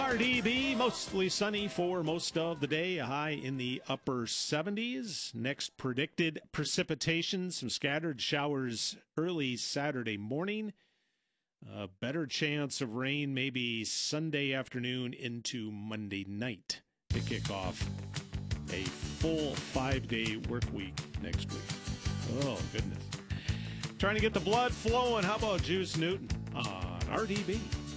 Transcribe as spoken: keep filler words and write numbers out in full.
R D B, mostly sunny for most of the day, a high in the upper seventies. Next predicted precipitation, some scattered showers early Saturday morning. A better chance of rain maybe Sunday afternoon into Monday night to kick off a full five-day work week next week. Oh, goodness. Trying to get the blood flowing. How about Juice Newton on R D B?